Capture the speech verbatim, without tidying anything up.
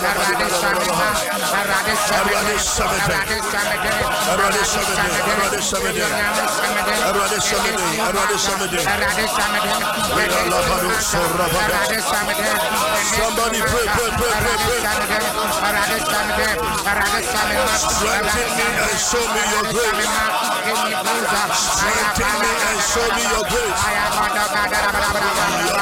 Somebody pray, pray, pray, pray, pray. Strengthen me and show me your grace. Strengthen me and show me your grace.